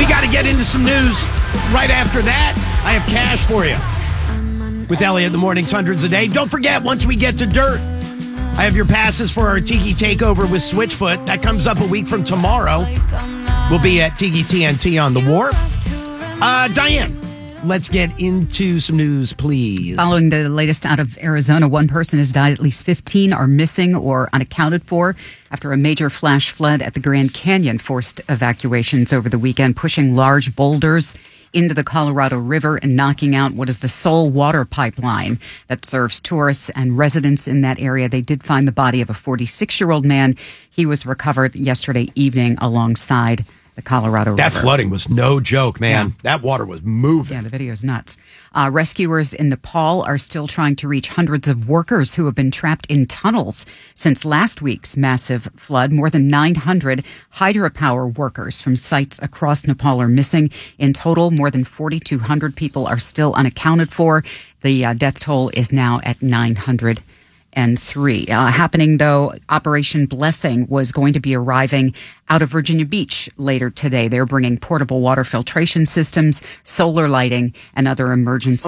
We got to get into some news. Right after that, I have cash for you. With Elliot in the mornings, hundreds a day. Don't forget, once we get to dirt, I have your passes for our Tiki Takeover with Switchfoot. That comes up a week from tomorrow. We'll be at Tiki TNT on the Wharf. Diane, let's get into some news, please. Following the latest out of Arizona, one person has died. At least 15 are missing or unaccounted for after a major flash flood at the Grand Canyon forced evacuations over the weekend, pushing large boulders into the Colorado River and knocking out what is the sole water pipeline that serves tourists and residents in that area. They did find the body of a 46-year-old man. He was recovered yesterday evening alongside the Colorado River. That flooding was no joke, man. Yeah. That water was moving. Yeah, the video is nuts. Rescuers in Nepal are still trying to reach hundreds of workers who have been trapped in tunnels since last week's massive flood. More than 900 hydropower workers from sites across Nepal are missing. In total, more than 4,200 people are still unaccounted for. The death toll is now at 903. Happening, though, Operation Blessing was going to be arriving out of Virginia Beach later today. They're bringing portable water filtration systems, solar lighting, and other emergency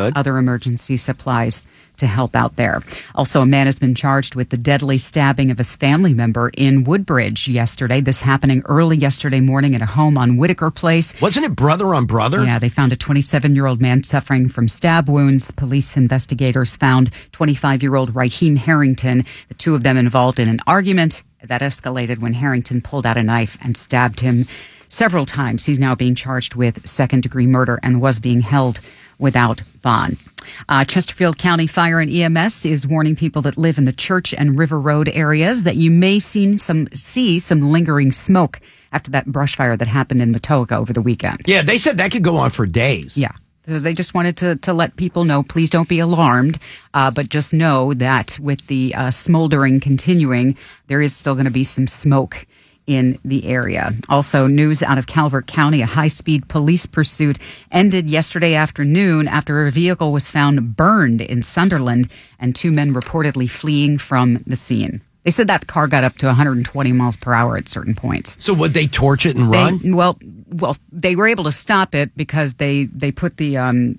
supplies to help out there. Also, a man has been charged with the deadly stabbing of his family member in Woodbridge yesterday. This happening early yesterday morning at a home on Whitaker Place. Wasn't it brother on brother? Yeah, they found a 27-year-old man suffering from stab wounds. Police investigators found 25-year-old Raheem Harrington, the two of them involved in an argument that escalated when Harrington pulled out a knife and stabbed him several times. He's now being charged with second-degree murder and was being held without bond. Chesterfield County Fire and EMS is warning people that live in the Church and River Road areas that you may see some lingering smoke after that brush fire that happened in Matoaca over the weekend. Yeah, they said that could go on for days. Yeah. So they just wanted to let people know, please don't be alarmed, but just know that with the smoldering continuing, there is still going to be some smoke in the area. Also, news out of Calvert County, a high-speed police pursuit ended yesterday afternoon after a vehicle was found burned in Sunderland and two men reportedly fleeing from the scene. They said that car got up to 120 miles per hour at certain points. So would they torch it and run? Well, they were able to stop it because they put the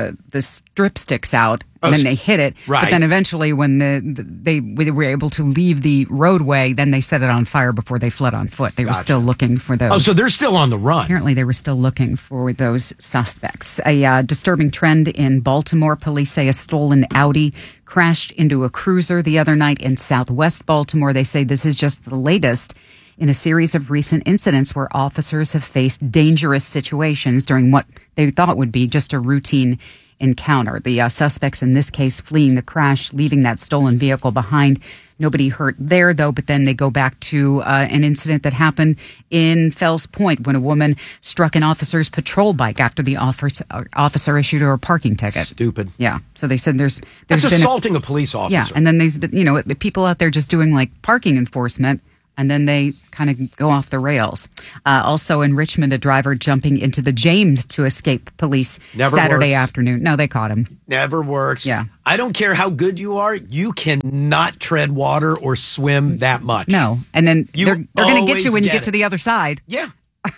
strip sticks out and then they hit it. Right. But then eventually when they were able to leave the roadway, then they set it on fire before they fled on foot. They were still looking for those. Oh, so they're still on the run. Apparently they were still looking for those suspects. A disturbing trend in Baltimore. Police say a stolen Audi crashed into a cruiser the other night in southwest Baltimore. They say this is just the latest in a series of recent incidents where officers have faced dangerous situations during what they thought would be just a routine encounter. The suspects in this case fleeing the crash, leaving that stolen vehicle behind. Nobody hurt there, though, but then they go back to an incident that happened in Fells Point when a woman struck an officer's patrol bike after the officer issued her a parking ticket. Stupid. Yeah. So they said that's been assaulting a police officer. Yeah, and then there's been, people out there just doing like parking enforcement, and then they kind of go off the rails. Also in Richmond, a driver jumping into the James to escape police Saturday afternoon. No, they caught him. Never works. Yeah. I don't care how good you are. You cannot tread water or swim that much. No. And then they're going to get you when you get to the other side. Yeah.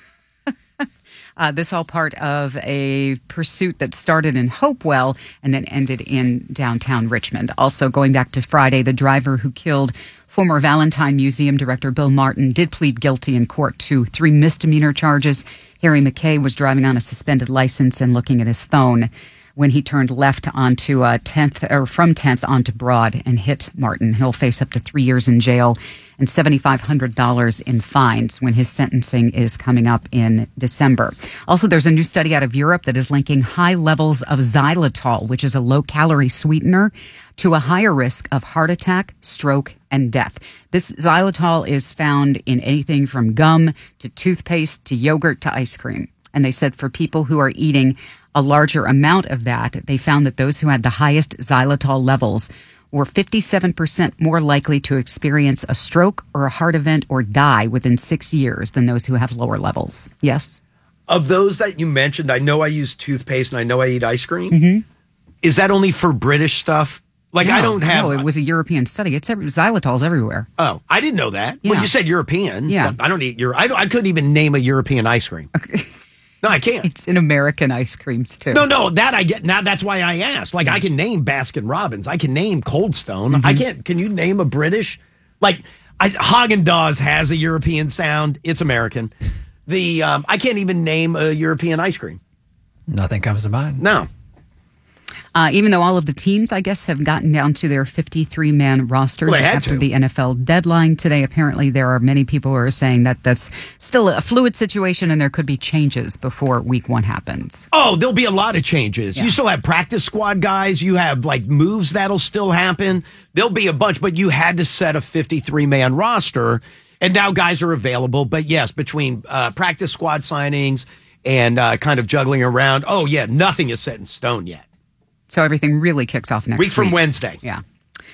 This all part of a pursuit that started in Hopewell and then ended in downtown Richmond. Also going back to Friday, the driver who killed former Valentine Museum director Bill Martin did plead guilty in court to 3 misdemeanor charges. Harry McKay was driving on a suspended license and looking at his phone when he turned left onto from 10th onto Broad and hit Martin. He'll face up to 3 years in jail and $7,500 in fines when his sentencing is coming up in December. Also, there's a new study out of Europe that is linking high levels of xylitol, which is a low-calorie sweetener, to a higher risk of heart attack, stroke, and death. This xylitol is found in anything from gum to toothpaste to yogurt to ice cream. And they said for people who are eating a larger amount of that, they found that those who had the highest xylitol levels were 57% more likely to experience a stroke or a heart event or die within 6 years than those who have lower levels. Yes? Of those that you mentioned, I know I use toothpaste and I know I eat ice cream. Mm-hmm. Is that only for British stuff? Like, I don't have... No, it was a European study. Xylitol's everywhere. Oh, I didn't know that. Yeah. Well, you said European. Yeah. I don't eat I couldn't even name a European ice cream. Okay. No, I can't. It's in American ice creams, too. No, that I get. Now, that's why I asked. Like, I can name Baskin-Robbins. I can name Cold Stone. I can't. Can you name a British? Like, Haagen-Dazs has a European sound. It's American. I can't even name a European ice cream. Nothing comes to mind. No. Even though all of the teams, I guess, have gotten down to their 53-man rosters after the NFL deadline today, apparently there are many people who are saying that that's still a fluid situation and there could be changes before week 1 happens. Oh, there'll be a lot of changes. Yeah. You still have practice squad guys. You have, like, moves that'll still happen. There'll be a bunch, but you had to set a 53-man roster, and now guys are available. But, yes, between practice squad signings and kind of juggling around, oh, yeah, nothing is set in stone yet. So everything really kicks off next week. Week from Wednesday. Yeah.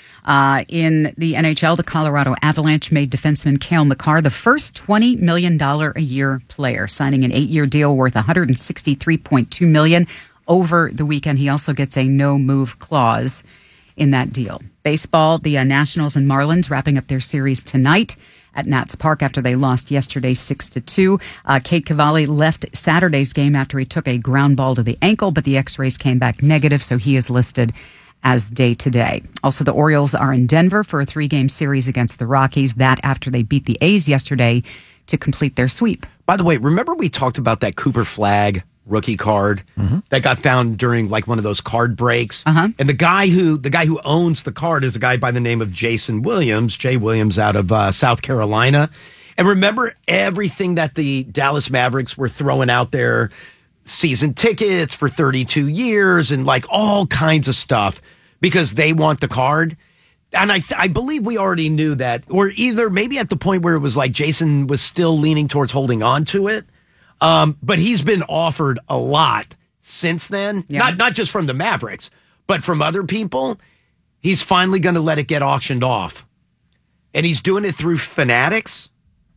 In the NHL, the Colorado Avalanche made defenseman Cale Makar the first $20 million a year player, signing an 8-year deal worth $163.2 million over the weekend. He also gets a no-move clause in that deal. Baseball, the Nationals and Marlins wrapping up their series tonight at Nats Park after they lost yesterday 6-2. Kate Cavalli left Saturday's game after he took a ground ball to the ankle, but the x-rays came back negative, so he is listed as day-to-day. Also, the Orioles are in Denver for a 3-game series against the Rockies, that after they beat the A's yesterday to complete their sweep. By the way, remember we talked about that Cooper Flagg rookie card that got found during like one of those card breaks. And the guy who owns the card is a guy by the name of Jason Williams, Jay Williams out of South Carolina. And remember everything that the Dallas Mavericks were throwing out there, season tickets for 32 years and like all kinds of stuff because they want the card. And I believe we already knew that, or either maybe at the point where it was like Jason was still leaning towards holding on to it. But he's been offered a lot since then, not just from the Mavericks, but from other people. He's finally going to let it get auctioned off. And he's doing it through Fanatics.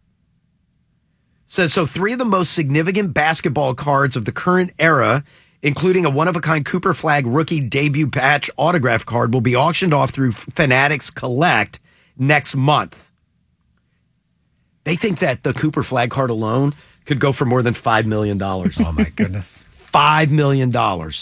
So 3 of the most significant basketball cards of the current era, including a one-of-a-kind Cooper Flagg rookie debut patch autograph card, will be auctioned off through Fanatics Collect next month. They think that the Cooper Flagg card alone could go for more than $5 million. Oh, my goodness. $5 million.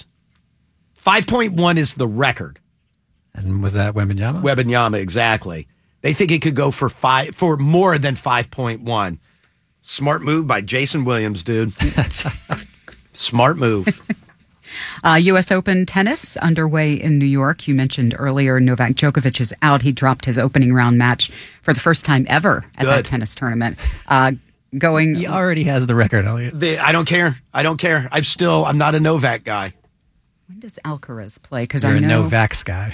5.1 is the record. And was that Wembanyama? Wembanyama, exactly. They think it could go for more than 5.1. Smart move by Jason Williams, dude. Smart move. U.S. Open tennis underway in New York. You mentioned earlier Novak Djokovic is out. He dropped his opening round match for the first time ever at that tennis tournament. He already has the record, Elliot. I don't care. I'm not a Novak guy. When does Alcaraz play? Because You're I know a Novaks guy.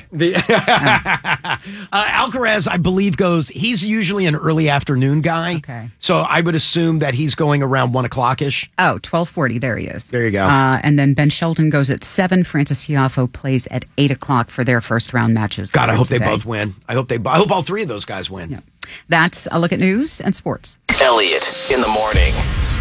Alcaraz, I believe, he's usually an early afternoon guy. Okay. So I would assume that he's going around 1 o'clock-ish. Oh, 12:40. There he is. There you go. And then Ben Shelton goes at 7. Francis Tiafoe plays at 8 o'clock for their first round matches. God, I hope they both win. I hope all 3 of those guys win. Yeah. That's a look at news and sports. Elliot in the morning.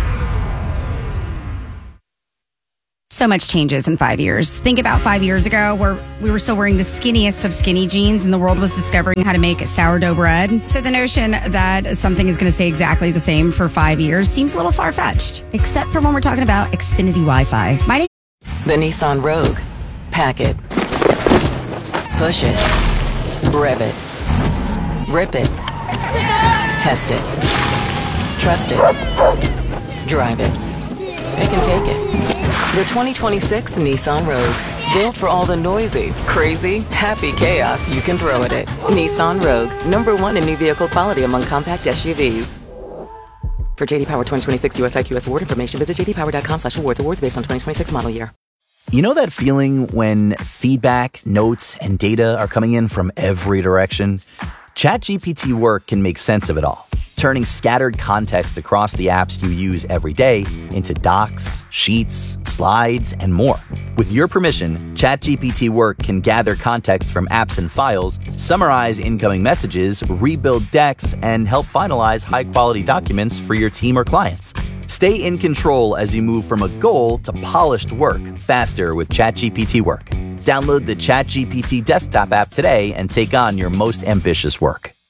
So much changes in 5 years. Think about 5 years ago where we were still wearing the skinniest of skinny jeans and the world was discovering how to make sourdough bread. So the notion that something is going to stay exactly the same for 5 years seems a little far-fetched, except for when we're talking about Xfinity Wi-Fi. The Nissan Rogue. Pack it. Push it. Rev it. Rip it. Test it. Trust it. Drive it. Pick and take it. The 2026 Nissan Rogue. Built for all the noisy, crazy, happy chaos you can throw at it. Nissan Rogue. #1 in new vehicle quality among compact SUVs. For JD Power 2026 US IQS award information, visit jdpower.com/awards. Awards based on 2026 model year. You know that feeling when feedback, notes, and data are coming in from every direction? ChatGPT Work can make sense of it all, turning scattered context across the apps you use every day into docs, sheets, slides, and more. With your permission, ChatGPT Work can gather context from apps and files, summarize incoming messages, rebuild decks, and help finalize high-quality documents for your team or clients. Stay in control as you move from a goal to polished work faster with ChatGPT Work. Download the ChatGPT desktop app today and take on your most ambitious work.